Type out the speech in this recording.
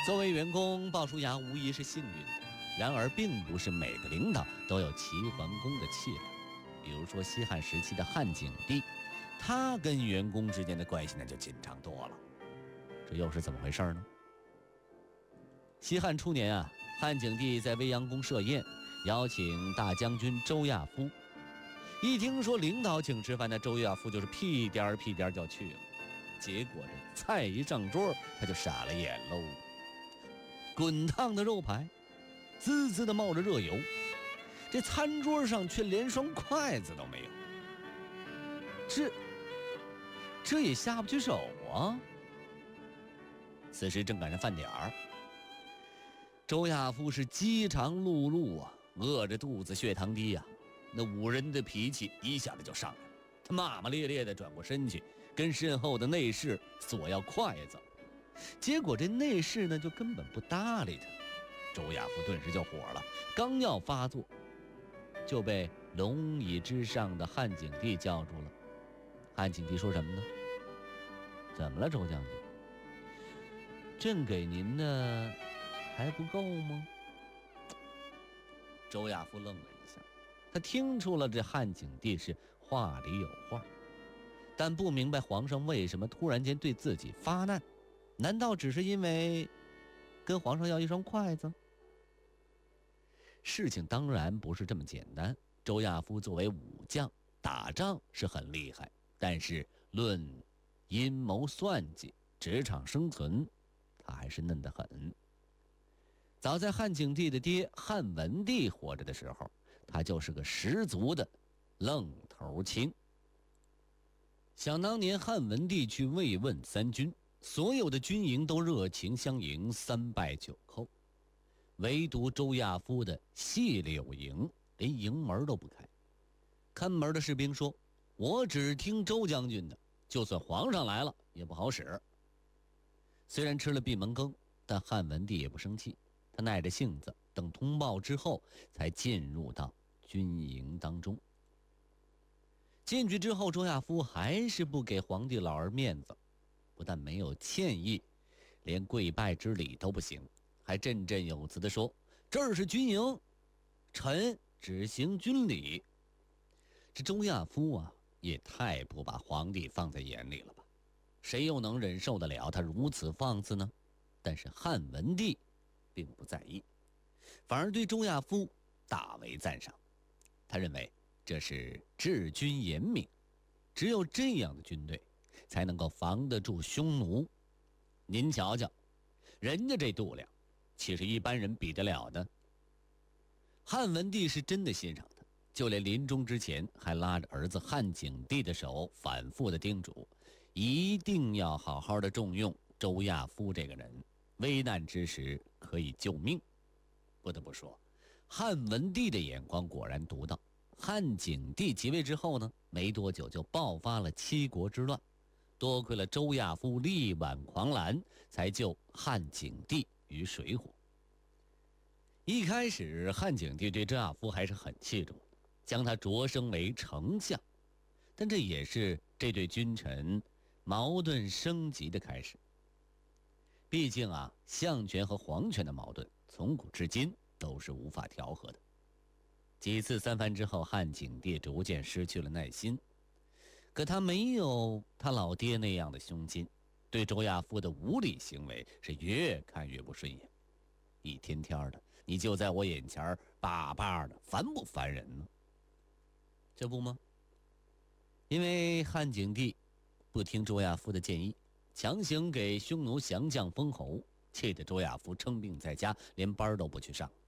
作为员工，鲍叔牙无疑是幸运的。然而，并不是每个领导都有齐桓公的气量。比如说，西汉时期的汉景帝，他跟员工之间的关系那就紧张多了。这又是怎么回事呢？西汉初年啊，汉景帝在未央宫设宴，邀请大将军周亚夫。一听说领导请吃饭，那周亚夫就是屁颠儿屁颠儿就去了。结果这菜一上桌，他就傻了眼喽。滚烫的肉排，滋滋的冒着热油，这餐桌上却连双筷子都没有。这也下不去手啊。此时正赶上饭点儿，周亚夫是饥肠辘辘啊，饿着肚子，血糖低啊，那五人的脾气一下子就上来了。他骂骂咧咧地转过身去，跟身后的内侍索要筷子，结果这内侍呢就根本不搭理他。周亚夫顿时就火了，刚要发作，就被龙椅之上的汉景帝叫住了。汉景帝说什么呢？怎么了，周将军？朕给您的还不够吗？周亚夫愣了一下，他听出了这汉景帝是话里有话，但不明白皇上为什么突然间对自己发难。难道只是因为跟皇上要一双筷子？事情当然不是这么简单。周亚夫作为武将，打仗是很厉害，但是论阴谋算计、职场生存，他还是嫩得很。早在汉景帝的爹汉文帝活着的时候，他就是个十足的愣头青。想当年汉文帝去慰问三军，所有的军营都热情相迎，3拜9叩，唯独周亚夫的细柳营连营门都不开。看门的士兵说：“我只听周将军的，就算皇上来了也不好使。”虽然吃了闭门羹，但汉文帝也不生气，他耐着性子等通报之后才进入到军营当中。进去之后，周亚夫还是不给皇帝老儿面子，不但没有歉意，连跪拜之礼都不行，还振振有词地说：“这儿是军营，臣只行军礼。”这周亚夫啊，也太不把皇帝放在眼里了吧？谁又能忍受得了他如此放肆呢？但是汉文帝并不在意，反而对周亚夫大为赞赏。他认为这是治军严明，只有这样的军队才能够防得住匈奴。您瞧瞧，人家这度量，岂是一般人比得了的？汉文帝是真的欣赏他，就连临终之前还拉着儿子汉景帝的手，反复的叮嘱，一定要好好的重用周亚夫这个人，危难之时可以救命。不得不说，汉文帝的眼光果然独到。汉景帝即位之后呢，没多久就爆发了七国之乱，多亏了周亚夫力挽狂澜，才救汉景帝于水火。一开始汉景帝对周亚夫还是很器重，将他擢升为丞相，但这也是这对君臣矛盾升级的开始。毕竟啊，相权和皇权的矛盾从古至今都是无法调和的。几次三番之后，汉景帝逐渐失去了耐心，可他没有他老爹那样的胸襟，对周亚夫的无理行为是越看越不顺眼。一天天的，你就在我眼前叭叭的，烦不烦人呢？这不吗？因为汉景帝不听周亚夫的建议，强行给匈奴降将封侯，气得周亚夫称病在家，连班都不去上。